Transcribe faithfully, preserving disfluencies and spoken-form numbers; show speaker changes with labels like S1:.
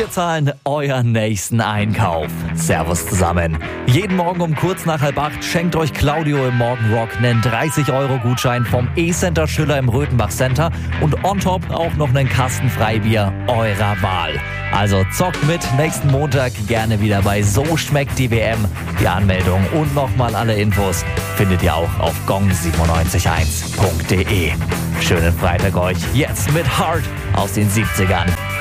S1: Wir zahlen euren nächsten Einkauf. Servus zusammen. Jeden Morgen um kurz nach halb acht schenkt euch Claudio im Morgenrock einen dreißig Euro Gutschein vom E-Center Schüller im Röthenbach Center und on top auch noch einen Kasten Freibier eurer Wahl. Also zockt mit nächsten Montag gerne wieder bei So schmeckt die W M. Die Anmeldung und nochmal alle Infos findet ihr auch auf gong siebenundneunzig eins punkt de. Schönen Freitag euch jetzt mit Heart aus den siebzigern.